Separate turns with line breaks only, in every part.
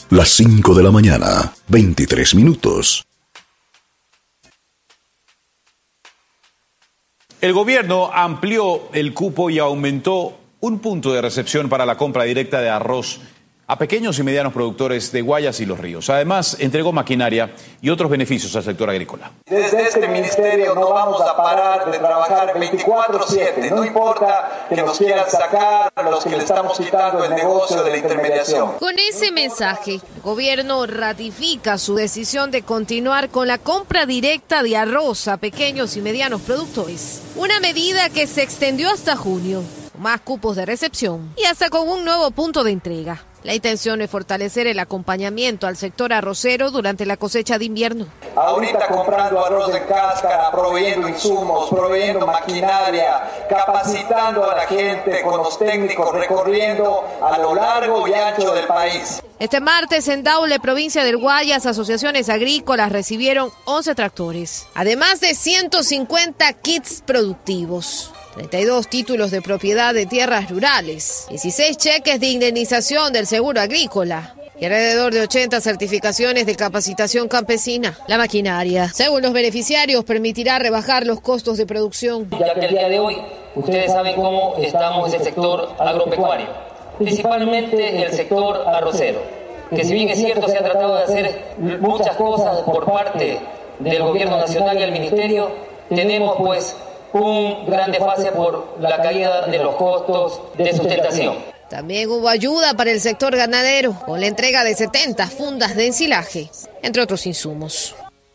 Las 5 de la mañana, 23 minutos.
El gobierno amplió el cupo y aumentó un punto de recepción para la compra directa de arroz a pequeños y medianos productores de Guayas y Los Ríos. Además, entregó maquinaria y otros beneficios al sector agrícola.
Desde este ministerio no vamos a parar de trabajar 24/7. No importa que nos quieran sacar, los que le estamos quitando el negocio de la intermediación.
Con ese mensaje, el gobierno ratifica su decisión de continuar con la compra directa de arroz a pequeños y medianos productores. Una medida que se extendió hasta junio, con más cupos de recepción y hasta con un nuevo punto de entrega. La intención es fortalecer el acompañamiento al sector arrocero durante la cosecha de invierno.
Ahorita comprando arroz en cáscara, proveyendo insumos, proveyendo maquinaria, capacitando a la gente con los técnicos, recorriendo a lo largo y ancho del país.
Este martes en Daule, provincia del Guayas, asociaciones agrícolas recibieron 11 tractores, además de 150 kits productivos. 32 títulos de propiedad de tierras rurales, 16 cheques de indemnización del seguro agrícola y alrededor de 80 certificaciones de capacitación campesina. La maquinaria, según los beneficiarios, permitirá rebajar los costos de producción.
Ya que el día de hoy ustedes saben cómo estamos en el sector agropecuario, principalmente el sector arrocero, que si bien es cierto se ha tratado de hacer muchas cosas por parte del gobierno nacional y el ministerio, tenemos pues un gran desfase por la caída de los costos de sustentación.
También hubo ayuda para el sector ganadero, con la entrega de 70 fundas de ensilaje, entre otros insumos.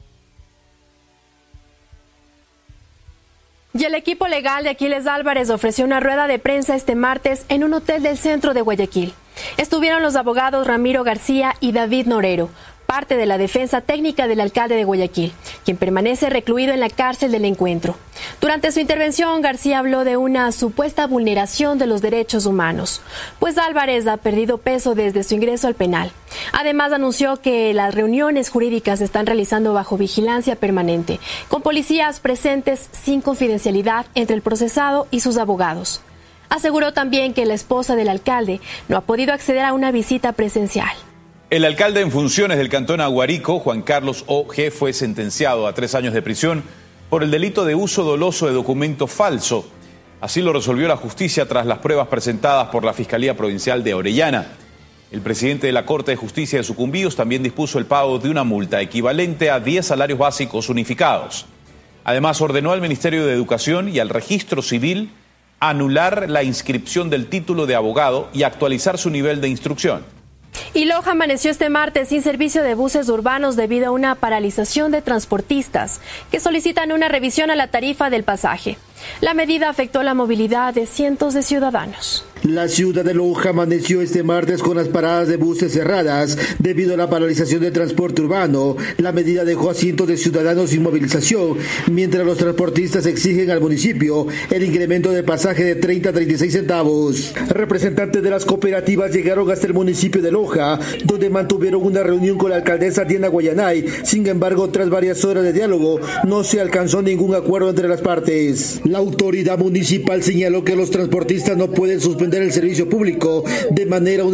Y el equipo legal de Aquiles Álvarez ofreció una rueda de prensa este martes en un hotel del centro de Guayaquil. Estuvieron los abogados Ramiro García y David Norero, parte de la defensa técnica del alcalde de Guayaquil, quien permanece recluido en la cárcel del Encuentro. Durante su intervención, García habló de una supuesta vulneración de los derechos humanos, pues Álvarez ha perdido peso desde su ingreso al penal. Además, anunció que las reuniones jurídicas se están realizando bajo vigilancia permanente, con policías presentes sin confidencialidad entre el procesado y sus abogados. Aseguró también que la esposa del alcalde no ha podido acceder a una visita presencial.
El alcalde en funciones del cantón Aguarico, Juan Carlos O.G., fue sentenciado a 3 años de prisión por el delito de uso doloso de documento falso. Así lo resolvió la justicia tras las pruebas presentadas por la Fiscalía Provincial de Orellana. El presidente de la Corte de Justicia de Sucumbíos también dispuso el pago de una multa equivalente a 10 salarios básicos unificados. Además, ordenó al Ministerio de Educación y al Registro Civil anular la inscripción del título de abogado y actualizar su nivel de instrucción.
Y Loja amaneció este martes sin servicio de buses urbanos debido a una paralización de transportistas que solicitan una revisión a la tarifa del pasaje. La medida afectó la movilidad de cientos de ciudadanos.
La ciudad de Loja amaneció este martes con las paradas de buses cerradas debido a la paralización del transporte urbano. La medida dejó a cientos de ciudadanos sin movilización, mientras los transportistas exigen al municipio el incremento de pasaje de 30 a 36 centavos. Representantes de las cooperativas llegaron hasta el municipio de Loja, donde mantuvieron una reunión con la alcaldesa Diana Guayanay. Sin embargo, tras varias horas de diálogo, no se alcanzó ningún acuerdo entre las partes. La autoridad municipal señaló que los transportistas no pueden suspender el servicio público de manera